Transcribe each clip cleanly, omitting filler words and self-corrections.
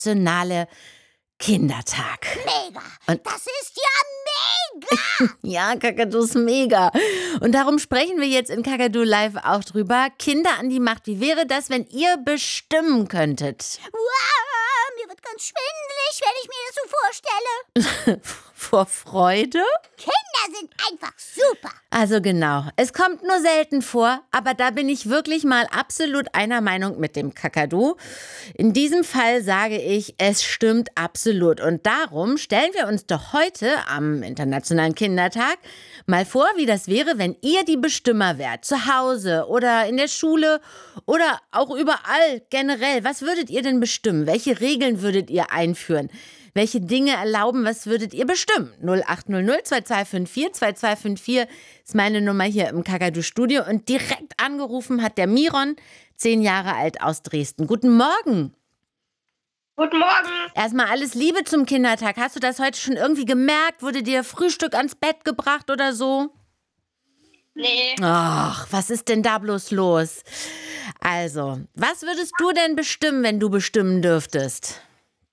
internationale Kindertag. Mega. Und Das ist ja mega. ja, Kakadu ist mega. Und darum sprechen wir jetzt in Kakadu Live auch drüber. Kinder an die Macht. Wie wäre das, wenn ihr bestimmen könntet? Wow, mir wird ganz schwindelig, wenn ich mir das so vorstelle. Vor Freude? Kinder sind einfach super. Also genau, es kommt nur selten vor, aber da bin ich wirklich mal absolut einer Meinung mit dem Kakadu. In diesem Fall sage ich, es stimmt absolut. Und darum stellen wir uns doch heute am Internationalen Kindertag mal vor, wie das wäre, wenn ihr die Bestimmer wärt. Zu Hause oder in der Schule oder auch überall generell. Was würdet ihr denn bestimmen? Welche Regeln würdet ihr einführen? Welche Dinge erlauben, was würdet ihr bestimmen? 0800 2254 2254 ist meine Nummer hier im Kakadu-Studio. Und direkt angerufen hat der Miron, 10 Jahre alt aus Dresden. Guten Morgen. Guten Morgen. Erstmal alles Liebe zum Kindertag. Hast du das heute schon irgendwie gemerkt? Wurde dir Frühstück ans Bett gebracht oder so? Nee. Ach, was ist denn da bloß los? Also, was würdest du denn bestimmen, wenn du bestimmen dürftest?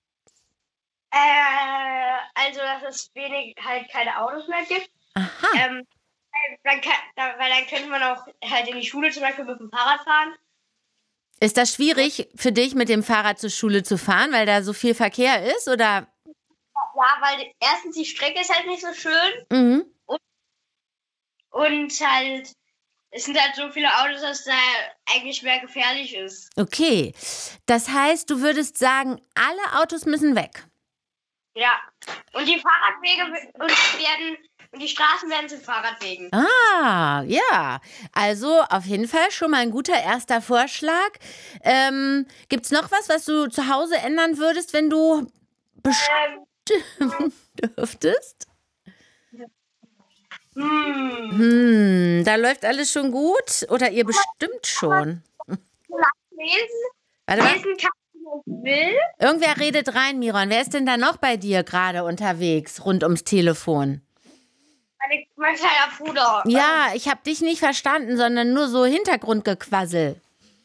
Also, dass es halt keine Autos mehr gibt. Aha. Weil dann könnte man auch halt in die Schule zum Beispiel mit dem Fahrrad fahren. Ist das schwierig für dich, mit dem Fahrrad zur Schule zu fahren, weil da so viel Verkehr ist, oder? Ja, weil erstens die Strecke ist halt nicht so schön. Mhm. Und halt, es sind halt so viele Autos, dass da eigentlich mehr gefährlich ist. Okay, das heißt, du würdest sagen, alle Autos müssen weg. Ja. Und die Fahrradwege und die Straßen werden zu Fahrradwegen. Ah, ja. Also auf jeden Fall schon mal ein guter erster Vorschlag. Gibt's noch was du zu Hause ändern würdest, wenn du bestimmen dürftest? Da läuft alles schon gut? Oder ihr bestimmt schon? Lesen? Warte mal. Lesen kann ich will. Irgendwer redet rein, Miron. Wer ist denn da noch bei dir gerade unterwegs, rund ums Telefon? Mein kleiner Bruder. Ja, ich habe dich nicht verstanden, sondern nur so Hintergrundgequassel.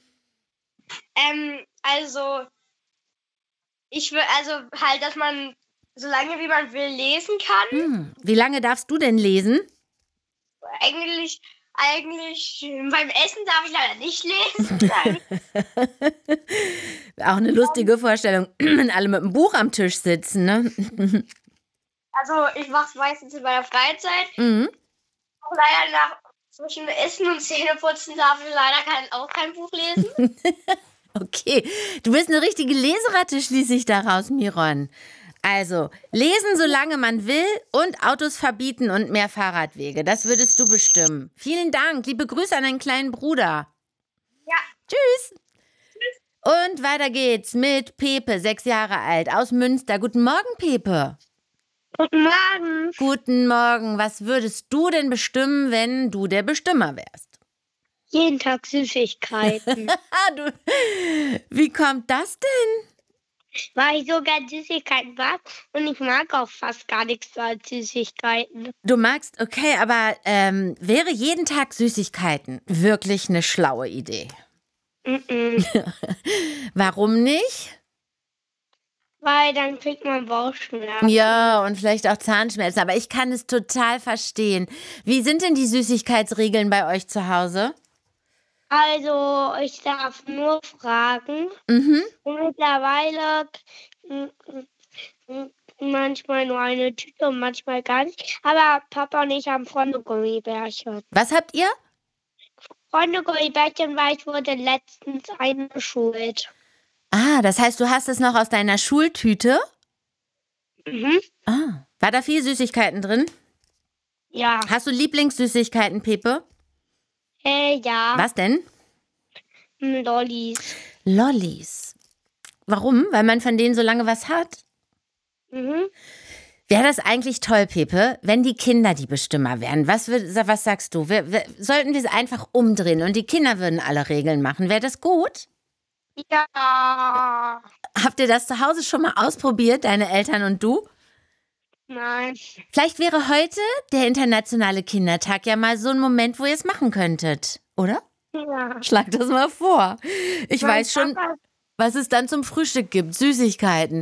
Also, ich will, halt, dass man so lange wie man will lesen kann. Wie lange darfst du denn lesen? Eigentlich, beim Essen darf ich leider nicht lesen. Auch eine lustige Vorstellung, wenn alle mit dem Buch am Tisch sitzen, ne? Also, ich mache es meistens in meiner Freizeit. Auch leider zwischen Essen und Zähneputzen darf ich leider auch kein Buch lesen. Okay, du bist eine richtige Leseratte, schließe ich daraus, Miron. Also, lesen, solange man will und Autos verbieten und mehr Fahrradwege. Das würdest du bestimmen. Vielen Dank. Liebe Grüße an deinen kleinen Bruder. Ja. Tschüss. Und weiter geht's mit Pepe, 6 Jahre alt, aus Münster. Guten Morgen, Pepe. Guten Morgen. Guten Morgen. Was würdest du denn bestimmen, wenn du der Bestimmer wärst? Jeden Tag Süßigkeiten. Wie kommt das denn? Weil ich so gern Süßigkeiten mag und ich mag auch fast gar nichts als Süßigkeiten. Du magst, okay, aber wäre jeden Tag Süßigkeiten wirklich eine schlaue Idee? Warum nicht? Weil dann kriegt man Bauchschmerzen. Ja, und vielleicht auch Zahnschmerzen, aber ich kann es total verstehen. Wie sind denn die Süßigkeitsregeln bei euch zu Hause? Also, ich darf nur fragen. Und mittlerweile manchmal nur eine Tüte und manchmal gar nicht. Aber Papa und ich haben Freunde-Gummibärchen. Was habt ihr? Freunde-Gummibärchen, weil ich wurde letztens eingeschult. Ah, das heißt, du hast es noch aus deiner Schultüte? Ah, war da viel Süßigkeiten drin? Ja. Hast du Lieblingssüßigkeiten, Pepe? Ja. Was denn? Lollis. Lollis. Warum? Weil man von denen so lange was hat? Wäre das eigentlich toll, Pepe, wenn die Kinder die Bestimmer wären? Was sagst du? Sollten wir es einfach umdrehen und die Kinder würden alle Regeln machen? Wäre das gut? Ja. Habt ihr das zu Hause schon mal ausprobiert, deine Eltern und du? Nein. Vielleicht wäre heute der Internationale Kindertag ja mal so ein Moment, wo ihr es machen könntet, oder? Ja. Schlag das mal vor. Ich weiß schon. Papa was es dann zum Frühstück gibt, Süßigkeiten.